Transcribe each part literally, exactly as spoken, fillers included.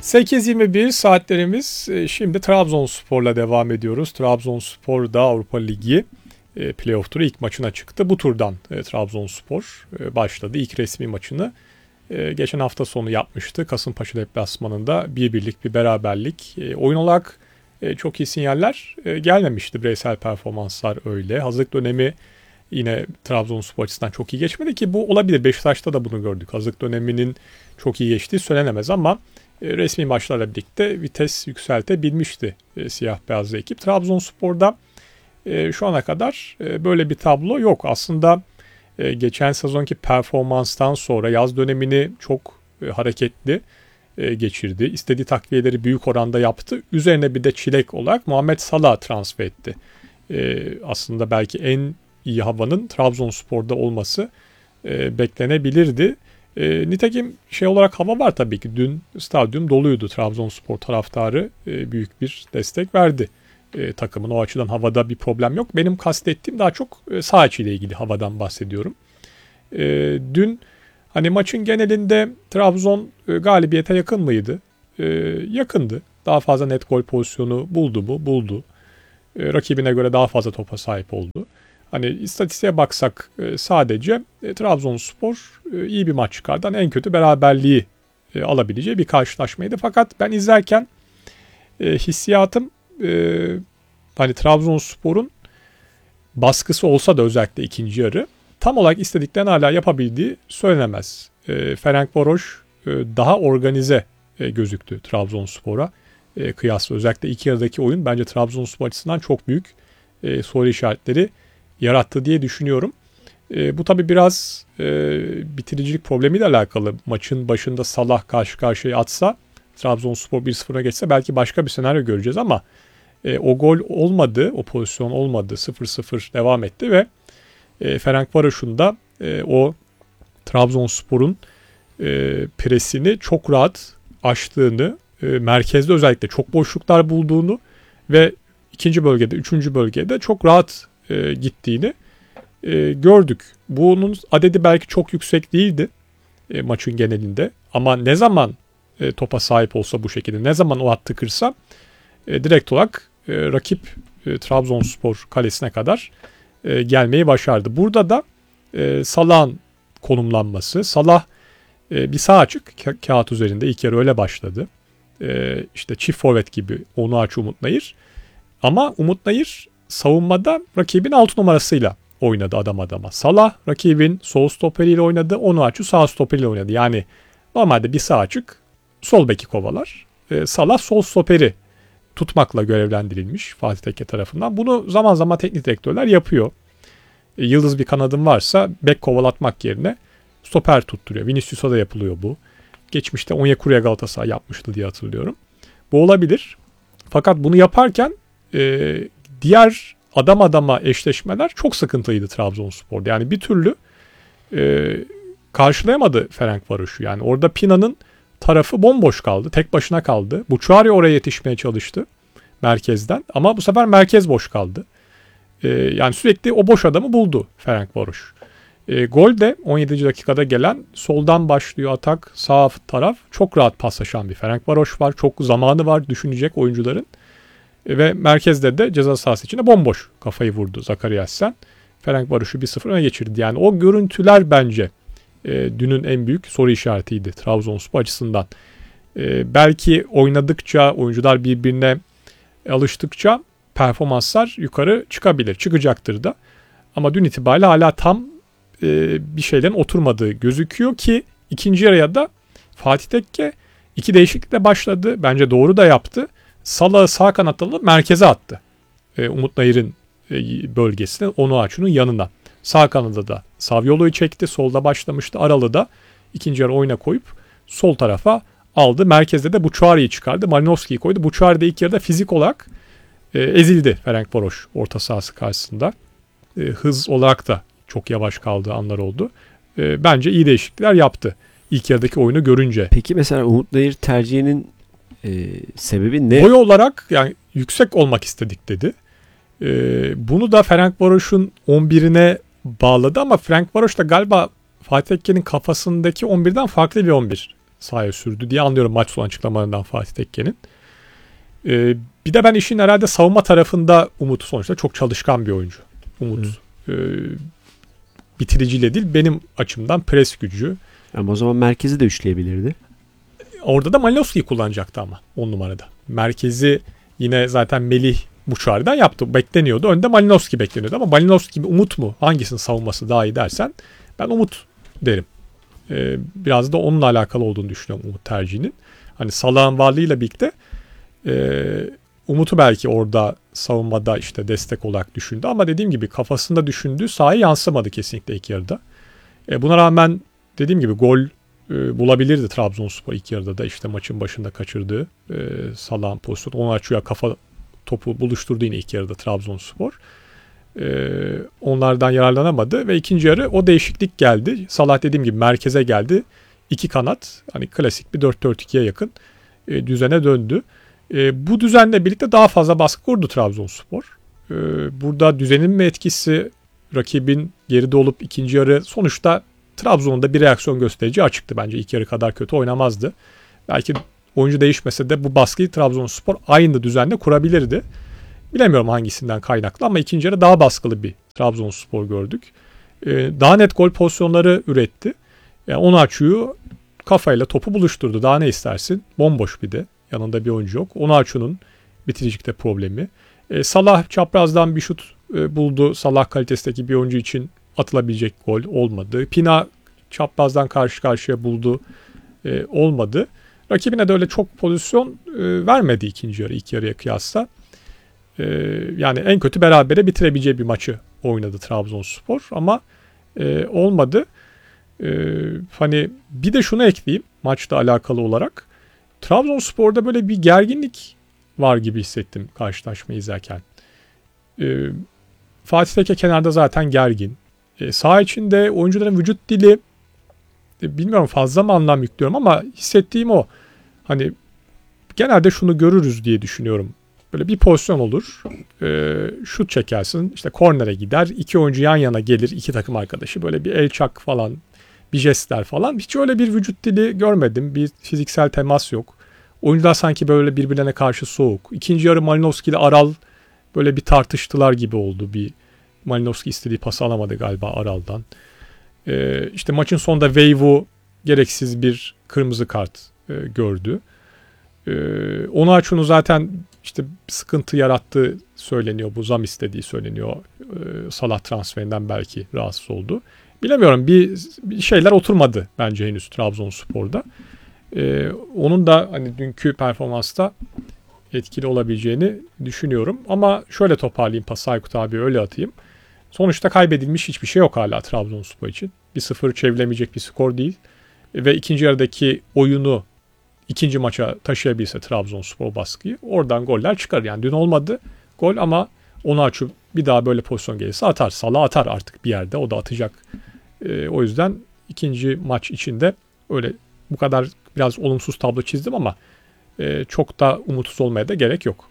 sekiz yirmi bir saatlerimiz. Şimdi Trabzonspor'la devam ediyoruz. Trabzonspor da Avrupa Ligi playoff turu ilk maçına çıktı. Bu turdan Trabzonspor başladı ilk resmi maçını. Geçen hafta sonu yapmıştı. Kasımpaşa deplasmanında bir birlik bir beraberlik. Oyun olarak çok iyi sinyaller gelmemişti. Bireysel performanslar öyle. Hazırlık dönemi yine Trabzonspor açısından çok iyi geçmedi ki bu olabilir. Beşiktaş'ta da bunu gördük. Hazırlık döneminin çok iyi geçtiği söylenemez ama resmi maçlarla birlikte vites yükseltebilmişti siyah beyazlı ekip. Trabzonspor'da şu ana kadar böyle bir tablo yok. Aslında geçen sezonki performanstan sonra yaz dönemini çok hareketli geçirdi. İstediği takviyeleri büyük oranda yaptı. Üzerine bir de çilek olarak Muhammed Salah transfer etti. Aslında belki en iyi havanın Trabzonspor'da olması beklenebilirdi. E, nitekim şey olarak hava var tabii ki. Dün stadyum doluydu. Trabzonspor taraftarı e, büyük bir destek verdi e, takımın. O açıdan havada bir problem yok. Benim kastettiğim daha çok e, saha içiyle ilgili havadan bahsediyorum. E, dün hani maçın genelinde Trabzon e, galibiyete yakın mıydı? E, yakındı. Daha fazla net gol pozisyonu buldu mu? Buldu. E, rakibine göre daha fazla topa sahip oldu. Hani istatistiğe baksak sadece e, Trabzonspor e, iyi bir maç çıkardı. Hani en kötü beraberliği e, alabileceği bir karşılaşmaydı. Fakat ben izlerken e, hissiyatım e, hani Trabzonspor'un baskısı olsa da özellikle ikinci yarı tam olarak istediklerini hala yapabildiği söylenemez. E, Ferencvaros e, daha organize e, gözüktü Trabzonspor'a e, kıyasla. Özellikle iki yarıdaki oyun bence Trabzonspor açısından çok büyük e, soru işaretleri yarattı diye düşünüyorum. E, bu tabii biraz e, bitiricilik problemiyle alakalı. Maçın başında Salah karşı karşıya atsa, Trabzonspor bir sıfıra geçse belki başka bir senaryo göreceğiz ama e, o gol olmadı, o pozisyon olmadı. sıfır sıfır devam etti ve e, Ferencvaros'un da e, o Trabzonspor'un e, presini çok rahat aştığını, e, merkezde özellikle çok boşluklar bulduğunu ve ikinci bölgede, üçüncü bölgede çok rahat e, gittiğini e, gördük. Bunun adedi belki çok yüksek değildi e, maçın genelinde. Ama ne zaman e, topa sahip olsa bu şekilde, ne zaman o hattı kırsa e, direkt olarak e, rakip e, Trabzonspor kalesine kadar e, gelmeyi başardı. Burada da e, Salah'ın konumlanması. Salah e, bir sağ açık ka- kağıt üzerinde ilk yarı öyle başladı. E, işte çift forvet gibi Onuachu, Umut Nayır. Ama Umut Nayır savunmada rakibin altı numarasıyla oynadı adam adama. Salah rakibin sol stoperiyle oynadı. Onuachu sağ stoperiyle oynadı. Yani normalde bir sağ açık sol beki kovalar. Ee, Salah sol stoperi tutmakla görevlendirilmiş Fatih Tekke tarafından. Bunu zaman zaman teknik direktörler yapıyor. Ee, yıldız bir kanadın varsa bek kovalatmak yerine stoper tutturuyor. Vinicius'a da yapılıyor bu. Geçmişte Onyekuru'ya Galatasaray yapmıştı diye hatırlıyorum. Bu olabilir. Fakat bunu yaparken e, diğer adam adama eşleşmeler çok sıkıntılıydı Trabzonspor'da. Yani bir türlü e, karşılayamadı Ferencvaros'u. Yani orada Pina'nın tarafı bomboş kaldı. Tek başına kaldı. Buçuari oraya yetişmeye çalıştı merkezden. Ama bu sefer merkez boş kaldı. E, yani sürekli o boş adamı buldu Ferencvaros. E, gol de on yedinci dakikada gelen, soldan başlıyor atak, sağ taraf çok rahat paslaşan bir Ferencvaros var. Çok zamanı var düşünecek oyuncuların. Ve merkezde de ceza sahası içinde bomboş kafayı vurdu Zakariasen. Ferencvaros'u bir sıfır öne geçirdi. Yani o görüntüler bence e, dünün en büyük soru işaretiydi Trabzonspor açısından. E, belki oynadıkça, oyuncular birbirine alıştıkça performanslar yukarı çıkabilir. Çıkacaktır da. Ama dün itibariyle hala tam e, bir şeylerin oturmadığı gözüküyor ki ikinci yarıya da Fatih Tekke iki değişiklikle başladı. Bence doğru da yaptı. Salah'ı sağ kanatlı merkeze attı. E, Umut Nayır'ın e, bölgesine, Onuachu'nun yanına. Sağ kanada da Saviolo'yu çekti. Solda başlamıştı. Aralı da ikinci yarı oyuna koyup sol tarafa aldı. Merkezde de Buçuari'yi çıkardı. Malinovski'yi koydu. Buçuari de ilk yarıda fizik olarak e, ezildi Ferencvaros orta sahası karşısında. E, hız olarak da çok yavaş kaldığı anlar oldu. E, bence iyi değişiklikler yaptı ilk yarıdaki oyunu görünce. Peki mesela Umut Nayır tercihinin Ee, sebebi ne? Boy olarak yani yüksek olmak istedik dedi. Ee, bunu da Ferencvaros'un on birine bağladı ama Ferencvaros da galiba Fatih Tekke'nin kafasındaki on birden farklı bir on bir sahaya sürdü diye anlıyorum maç sonu açıklamalarından Fatih Tekke'nin. Ee, bir de ben işin herhalde savunma tarafında Umut sonuçta çok çalışkan bir oyuncu. Umut e, bitiriciyle değil benim açımdan pres gücü. Ama o zaman merkezi de üçleyebilirdi. Orada da Malinowski'yi kullanacaktı ama on numarada. Merkezi yine zaten Melih Buçar'dan yaptı. Bekleniyordu. Önde Malinowski bekleniyordu ama Malinowski gibi Umut mu? Hangisinin savunması daha iyi dersen ben Umut derim. Ee, biraz da onunla alakalı olduğunu düşünüyorum Umut tercihinin. Hani Salah'ın varlığıyla birlikte e, Umut'u belki orada savunmada işte destek olarak düşündü ama dediğim gibi kafasında düşündüğü sahaya yansımadı kesinlikle ilk yarıda. E, buna rağmen dediğim gibi gol e, bulabilirdi Trabzonspor ilk yarıda da işte maçın başında kaçırdığı e, Salah'ın pozisyonu. Onu açıyor kafa topu buluşturdu yine ilk yarıda Trabzonspor. E, onlardan yararlanamadı ve ikinci yarı o değişiklik geldi. Salah dediğim gibi merkeze geldi. İki kanat hani klasik bir dört dört ikiye yakın e, düzene döndü. E, bu düzenle birlikte daha fazla baskı kurdu Trabzonspor. E, burada düzenin mi etkisi rakibin geride olup ikinci yarı sonuçta Trabzon'da bir reaksiyon göstereceği açıktı bence. İlk yarı kadar kötü oynamazdı. Belki oyuncu değişmese de bu baskıyı Trabzonspor aynı düzenle kurabilirdi. Bilemiyorum hangisinden kaynaklı ama ikinci yarı daha baskılı bir Trabzonspor gördük. Ee, daha net gol pozisyonları üretti. Yani Onaçu'yu kafayla topu buluşturdu. Daha ne istersin? Bomboş bir de. Yanında bir oyuncu yok. Onaçu'nun bitiricilikte problemi. Ee, Salah çaprazdan bir şut e, buldu. Salah kalitesindeki bir oyuncu için atılabilecek gol olmadı. Pina çaprazdan karşı karşıya buldu. E, olmadı. Rakibine de öyle çok pozisyon e, vermedi ikinci yarı ilk yarıya kıyasla. E, yani en kötü berabere bitirebileceği bir maçı oynadı Trabzonspor ama e, olmadı. E, hani bir de şunu ekleyeyim maçla alakalı olarak. Trabzonspor'da böyle bir gerginlik var gibi hissettim karşılaşmayı izlerken. E, Fatih Tekke kenarda zaten gergin. E, saha içinde oyuncuların vücut dili e, bilmiyorum fazla mı anlam yüklüyorum ama hissettiğim o. Hani genelde şunu görürüz diye düşünüyorum. Böyle bir pozisyon olur. E, şut çekersin. İşte kornere gider. İki oyuncu yan yana gelir. İki takım arkadaşı. Böyle bir el çak falan. Bir jestler falan. Hiç öyle bir vücut dili görmedim. Bir fiziksel temas yok. Oyuncular sanki böyle birbirlerine karşı soğuk. İkinci yarı Malinowski ile Aral böyle bir tartıştılar gibi oldu. Bir Malinowski istediği pası alamadı galiba Aral'dan. Ee, işte maçın sonunda Veyvu gereksiz bir kırmızı kart e, gördü. Ee, Onaçu'nun zaten işte sıkıntı yarattığı söyleniyor. Bu zam istediği söyleniyor. Ee, Salah transferinden belki rahatsız oldu. Bilemiyorum bir, bir şeyler oturmadı bence henüz Trabzonspor'da. Ee, onun da hani dünkü performansta etkili olabileceğini düşünüyorum. Ama şöyle toparlayayım pası Aykut abi öyle atayım. Sonuçta kaybedilmiş hiçbir şey yok hala Trabzonspor için. bir sıfır çevrilemeyecek bir skor değil. Ve ikinci yarıdaki oyunu ikinci maça taşıyabilse Trabzonspor baskıyı oradan goller çıkar. Yani dün olmadı gol ama Onaçu bir daha böyle pozisyon gelirse atar. Salah atar artık bir yerde o da atacak. Ee, o yüzden ikinci maç içinde öyle bu kadar biraz olumsuz tablo çizdim ama e, çok da umutsuz olmaya da gerek yok.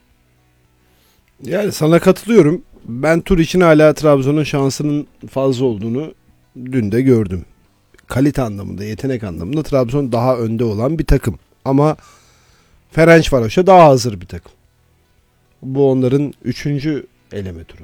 Yani sana katılıyorum. Ben tur için hala Trabzon'un şansının fazla olduğunu dün de gördüm. Kalite anlamında, yetenek anlamında Trabzon daha önde olan bir takım. Ama Ferencvaros'a daha hazır bir takım. Bu onların üçüncü eleme turu.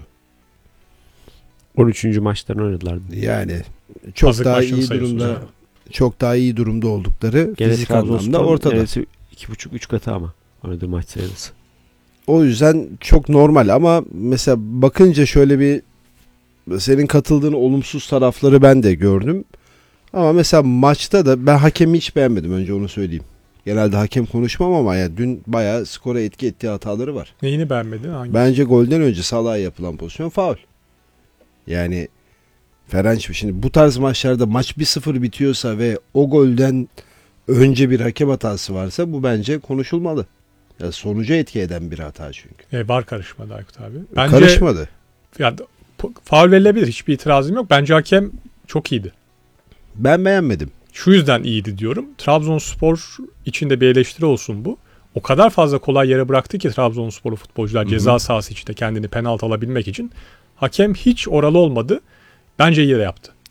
on üçüncü maçlarını oynadılar. Yani çok Hazır daha maçını iyi sayıyorsun durumda, yani. çok daha iyi durumda oldukları Gene fizik anlamda Trabzonspor ortada. neresi iki buçuk üç katı ama oynadığı maç sayısı. O yüzden çok normal ama mesela bakınca şöyle bir senin katıldığın olumsuz tarafları ben de gördüm. Ama mesela maçta da ben hakemi hiç beğenmedim önce onu söyleyeyim. Genelde hakem konuşmam ama ya dün bayağı skora etki ettiği hataları var. Neyini beğenmedin? Hangi? Bence golden önce Salah'a yapılan pozisyon faul. Yani Ferenc şimdi bu tarz maçlarda maç bir sıfır bitiyorsa ve o golden önce bir hakem hatası varsa bu bence konuşulmalı. Ya sonuca etki eden bir hata çünkü. E, var karışmadı Aykut abi. Bence, Karışmadı. Ya, faul verilebilir. Hiçbir itirazım yok. Bence hakem çok iyiydi. Ben beğenmedim. Şu yüzden iyiydi diyorum. Trabzonspor içinde bir eleştiri olsun bu. O kadar fazla kolay yere bıraktı ki Trabzonsporlu futbolcular Hı-hı. ceza sahası içinde kendini penaltı alabilmek için. Hakem hiç oralı olmadı. Bence iyi de yaptı.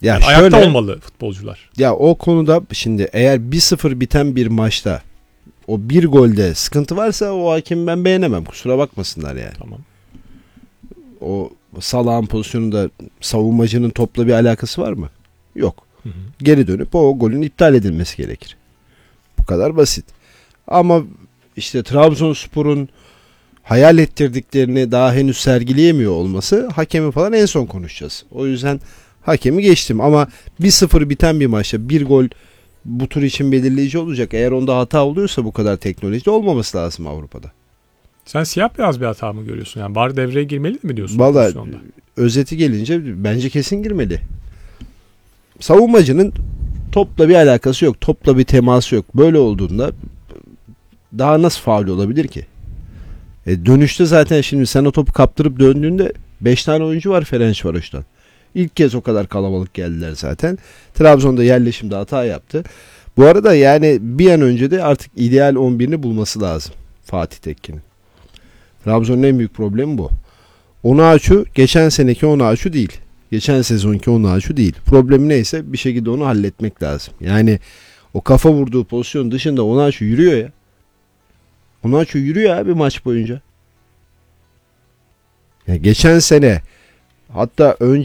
Ya Yani şöyle, ayakta olmalı futbolcular. ya o konuda şimdi eğer bir sıfır biten bir maçta o bir golde sıkıntı varsa o hakemi ben beğenemem. Kusura bakmasınlar yani. Tamam. O Salah'ın pozisyonunda savunmacının topla bir alakası var mı? Yok. Hı hı. Geri dönüp o golün iptal edilmesi gerekir. Bu kadar basit. Ama işte Trabzonspor'un hayal ettirdiklerini daha henüz sergileyemiyor olması, hakemi falan en son konuşacağız. O yüzden hakemi geçtim ama bir sıfır biten bir maçta bir gol bu tur için belirleyici olacak. Eğer onda hata oluyorsa bu kadar teknolojide olmaması lazım Avrupa'da. Sen siyah beyaz bir hata mı görüyorsun? Yani V A R devreye girmeli mi diyorsun? Valla pozisyonda? özeti gelince bence kesin girmeli. Savunmacının topla bir alakası yok. Topla bir teması yok. Böyle olduğunda daha nasıl faul olabilir ki? E dönüşte zaten şimdi sen o topu kaptırıp döndüğünde beş tane oyuncu var Ferencvaros'tan. İlk kez o kadar kalabalık geldiler zaten. Trabzon'da yerleşimde hata yaptı. Bu arada yani bir an önce de artık ideal on birini bulması lazım Fatih Tekke'nin. Trabzon'un en büyük problemi bu. Onaçu geçen seneki Onaçu değil. Geçen sezonki Onaçu değil. Problemi neyse bir şekilde onu halletmek lazım. Yani o kafa vurduğu pozisyon dışında Onaçu yürüyor ya. Onaçu yürüyor abi maç boyunca. Ya geçen sene hatta önce